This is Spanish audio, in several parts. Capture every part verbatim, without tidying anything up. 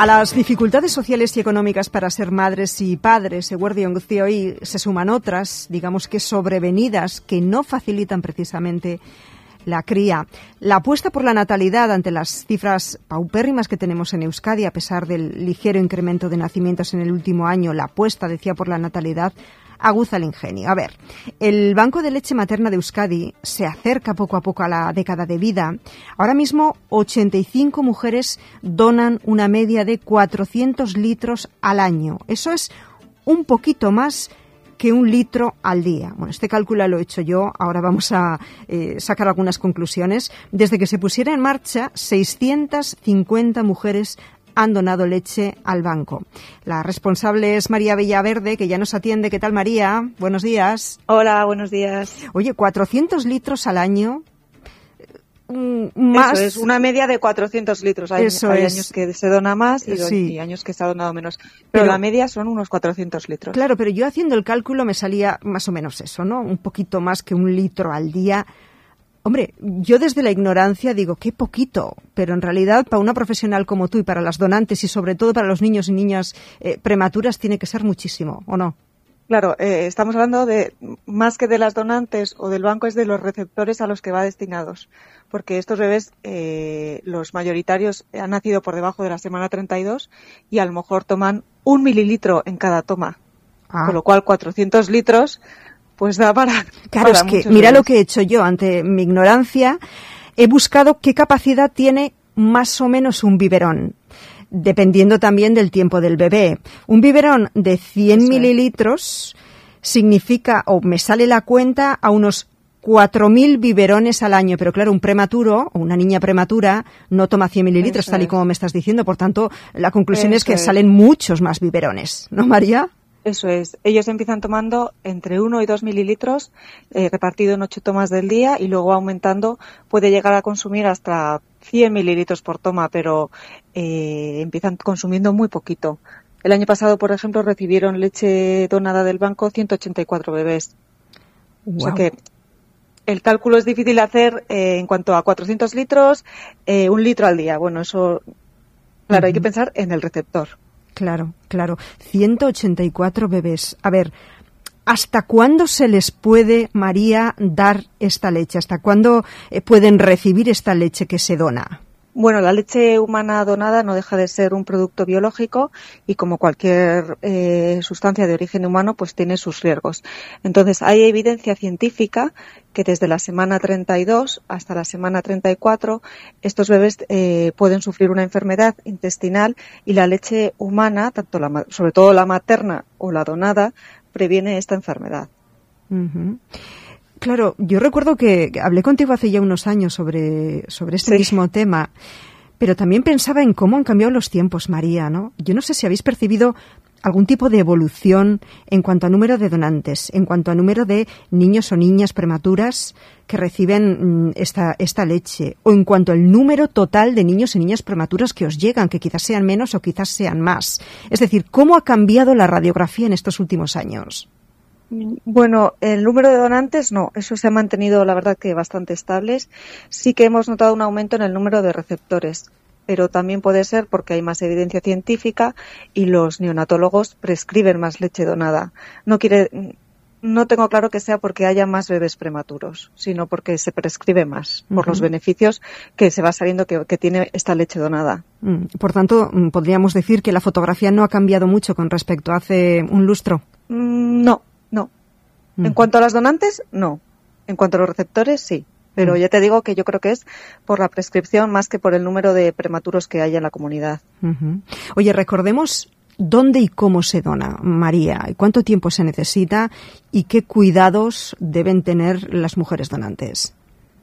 A las dificultades sociales y económicas para ser madres y padres, Eguerdion Guztioi, se suman otras, digamos que sobrevenidas, que no facilitan precisamente la cría. La apuesta por la natalidad ante las cifras paupérrimas que tenemos en Euskadi, a pesar del ligero incremento de nacimientos en el último año, la apuesta, decía, por la natalidad, aguza el ingenio. A ver, el Banco de Leche Materna de Euskadi se acerca poco a poco a la década de vida. Ahora mismo, ochenta y cinco mujeres donan una media de cuatrocientos litros al año. Eso es un poquito más que un litro al día. Bueno, este cálculo lo he hecho yo, ahora vamos a eh, sacar algunas conclusiones. Desde que se pusiera en marcha, seiscientas cincuenta mujeres han donado leche al banco. La responsable es María Bellaverde, que ya nos atiende. ¿Qué tal, María? Buenos días. Hola, buenos días. Oye, cuatrocientos litros al año. Más. Eso es, una media de cuatrocientos litros. Hay, hay años que se dona más y, sí. y años que se ha donado menos. Pero, pero la media son unos cuatrocientos litros. Claro, pero yo haciendo el cálculo me salía más o menos eso, ¿no? Un poquito más que un litro al día. Hombre, yo desde la ignorancia digo, qué poquito, pero en realidad para una profesional como tú y para las donantes y sobre todo para los niños y niñas eh, prematuras tiene que ser muchísimo, ¿o no? Claro, eh, estamos hablando de más que de las donantes o del banco, es de los receptores a los que va destinados, porque estos bebés, eh, los mayoritarios, han nacido por debajo de la semana treinta y dos y a lo mejor toman un mililitro en cada toma, ah. con lo cual cuatrocientos litros pues da para... Claro, para es que bebés. mira lo que he hecho yo ante mi ignorancia, he buscado qué capacidad tiene más o menos un biberón, dependiendo también del tiempo del bebé. Un biberón de cien mililitros significa, o me sale la cuenta, a unos cuatro mil biberones al año. Pero claro, un prematuro o una niña prematura no toma cien mililitros, Eso tal y como es. me estás diciendo. Por tanto, la conclusión Eso es que es. salen muchos más biberones, ¿no, María? Eso es. Ellos empiezan tomando entre uno y dos mililitros, eh, repartido en ocho tomas del día, y luego aumentando puede llegar a consumir hasta cien mililitros por toma, pero eh, empiezan consumiendo muy poquito. El año pasado, por ejemplo, recibieron leche donada del banco ciento ochenta y cuatro bebés. Wow. O sea que el cálculo es difícil de hacer eh, en cuanto a cuatrocientos litros, eh, un litro al día. Bueno, eso, claro, uh-huh. hay que pensar en el receptor. Claro, claro. ciento ochenta y cuatro bebés. A ver, ¿hasta cuándo se les puede, María, dar esta leche? ¿Hasta cuándo eh, pueden recibir esta leche que se dona? Bueno, la leche humana donada no deja de ser un producto biológico y, como cualquier eh, sustancia de origen humano, pues tiene sus riesgos. Entonces, hay evidencia científica que desde la semana treinta y dos hasta la semana treinta y cuatro estos bebés eh, pueden sufrir una enfermedad intestinal, y la leche humana, tanto la, sobre todo la materna o la donada, previene esta enfermedad. Uh-huh. Claro, yo recuerdo que hablé contigo hace ya unos años sobre, sobre este sí. mismo tema, pero también pensaba en cómo han cambiado los tiempos, María, ¿no? Yo no sé si habéis percibido algún tipo de evolución en cuanto a número de donantes, en cuanto a número de niños o niñas prematuras que reciben mm, esta, esta leche, o en cuanto al número total de niños y niñas prematuras que os llegan, que quizás sean menos o quizás sean más. Es decir, ¿cómo ha cambiado la radiografía en estos últimos años? Bueno, el número de donantes no, eso se ha mantenido, la verdad, que bastante estables. Sí que hemos notado un aumento en el número de receptores, pero también puede ser porque hay más evidencia científica y los neonatólogos prescriben más leche donada. No quiere, no tengo claro que sea porque haya más bebés prematuros, sino porque se prescribe más por uh-huh. los beneficios que se va sabiendo que, que tiene esta leche donada. Por tanto, podríamos decir que la fotografía no ha cambiado mucho con respecto a hace un lustro. Mm, no. No. Uh-huh. En cuanto a las donantes, no. En cuanto a los receptores, sí. Pero uh-huh. ya te digo que yo creo que es por la prescripción más que por el número de prematuros que hay en la comunidad. Uh-huh. Oye, recordemos dónde y cómo se dona, María, cuánto tiempo se necesita y qué cuidados deben tener las mujeres donantes.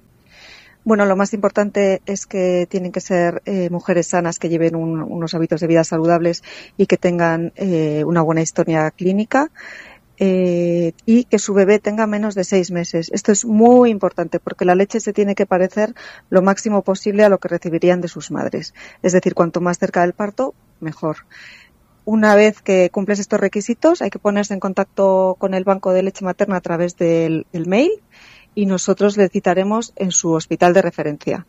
Bueno, lo más importante es que tienen que ser eh, mujeres sanas, que lleven un, unos hábitos de vida saludables y que tengan eh, una buena historia clínica. Eh, y que su bebé tenga menos de seis meses. Esto es muy importante porque la leche se tiene que parecer lo máximo posible a lo que recibirían de sus madres. Es decir, cuanto más cerca del parto, mejor. Una vez que cumples estos requisitos, hay que ponerse en contacto con el banco de leche materna a través del, del mail, y nosotros le citaremos en su hospital de referencia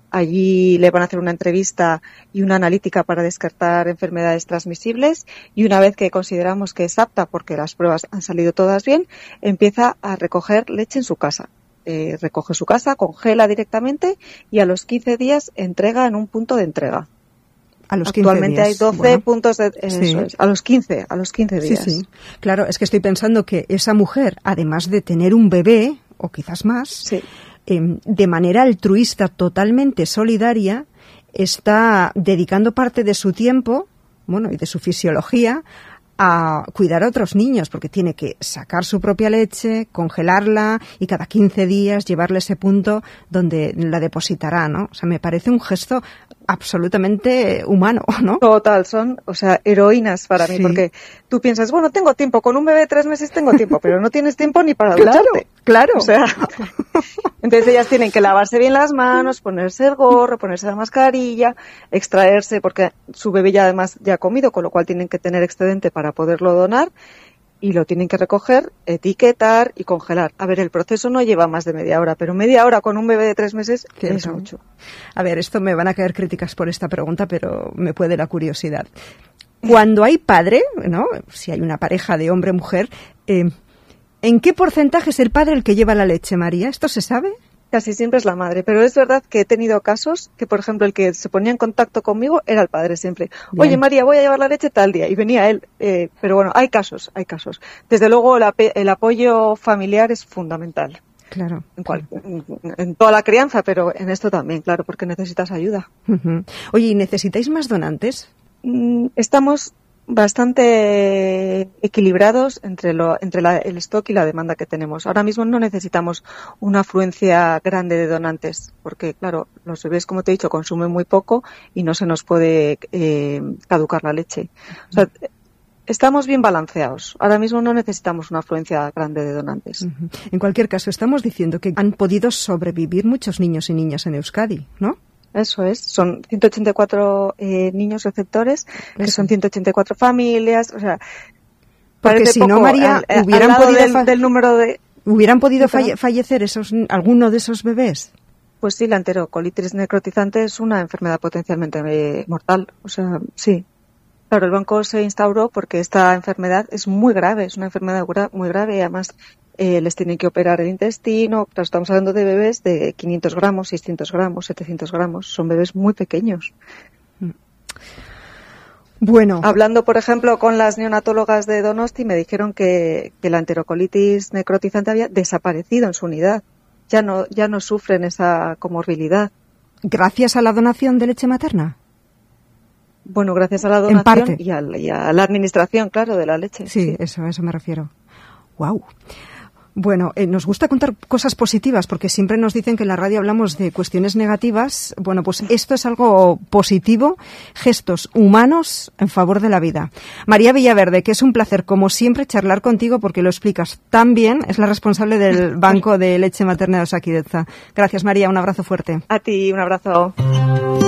Allí le van a hacer una entrevista y una analítica para descartar enfermedades transmisibles y una vez que consideramos que es apta, porque las pruebas han salido todas bien, empieza a recoger leche en su casa. Eh, recoge su casa, congela directamente y a los quince días entrega en un punto de entrega. A los quince Actualmente días. hay doce Bueno, puntos de... Eh, sí. Eso es, a los quince, a los quince días. Sí, sí. Claro, es que estoy pensando que esa mujer, además de tener un bebé, o quizás más, Sí. eh, de manera altruista, totalmente solidaria, está dedicando parte de su tiempo, bueno, y de su fisiología, a cuidar a otros niños, porque tiene que sacar su propia leche, congelarla y cada quince días llevarle ese punto donde la depositará, ¿no? O sea, me parece un gesto absolutamente humano, ¿no? Total, son, o sea, heroínas para Sí. mí, porque tú piensas, bueno, tengo tiempo, con un bebé de tres meses tengo tiempo, pero no tienes tiempo ni para Claro, ducharte. claro. O sea, entonces ellas tienen que lavarse bien las manos, ponerse el gorro, ponerse la mascarilla, extraerse, porque su bebé ya además ya ha comido, con lo cual tienen que tener excedente para poderlo donar y lo tienen que recoger, etiquetar y congelar. A ver, el proceso no lleva más de media hora, pero media hora con un bebé de tres meses Cierto. es mucho. A ver, esto me van a caer críticas por esta pregunta, pero me puede la curiosidad. Cuando hay padre, ¿no? Si hay una pareja de hombre-mujer, eh, ¿en qué porcentaje es el padre el que lleva la leche, María? ¿Esto se sabe? Casi siempre es la madre, pero es verdad que he tenido casos que, por ejemplo, el que se ponía en contacto conmigo era el padre siempre. Bien. Oye, María, voy a llevar la leche tal día. Y venía él. Eh, pero bueno, hay casos, hay casos. Desde luego, el, ap- el apoyo familiar es fundamental. Claro. En, cual, en, en toda la crianza, pero en esto también, claro, porque necesitas ayuda. Uh-huh. Oye, ¿y necesitáis más donantes? Mm, Estamos bastante equilibrados entre, lo, entre la, el stock y la demanda que tenemos. Ahora mismo no necesitamos una afluencia grande de donantes, porque, claro, los bebés, como te he dicho, consumen muy poco y no se nos puede eh, caducar la leche. O sea, estamos bien balanceados. Ahora mismo no necesitamos una afluencia grande de donantes. Uh-huh. En cualquier caso, estamos diciendo que han podido sobrevivir muchos niños y niñas en Euskadi, ¿no? Eso es, son ciento ochenta y cuatro eh, niños receptores, que Eso. son ciento ochenta y cuatro familias, o sea, Porque parece si no, poco María, al, hubieran al lado podido del, fa- del número de... ¿Hubieran podido Sí, perdón. falle- fallecer esos, alguno de esos bebés? Pues sí, la enterocolitis necrotizante es una enfermedad potencialmente eh, mortal, o sea, sí. Claro, el banco se instauró porque esta enfermedad es muy grave, es una enfermedad gra- muy grave y además eh, les tienen que operar el intestino. Claro, estamos hablando de bebés de quinientos gramos, seiscientos gramos, setecientos gramos, son bebés muy pequeños. Bueno, Hablando, por ejemplo, con las neonatólogas de Donosti, me dijeron que, que la enterocolitis necrotizante había desaparecido en su unidad. Ya no, ya no sufren esa comorbilidad. gracias a la donación de leche materna. Bueno, gracias a la En donación parte. y a, y a la administración, claro, de la leche. Sí, eso, a eso me refiero. Wow. Bueno, eh, nos gusta contar cosas positivas porque siempre nos dicen que en la radio hablamos de cuestiones negativas. Bueno, pues esto es algo positivo, gestos humanos en favor de la vida. María Villaverde, que es un placer, como siempre, charlar contigo porque lo explicas tan bien. Es la responsable del Banco de Leche Materna de Osakidetza. Gracias, María. Un abrazo fuerte. A ti, un abrazo.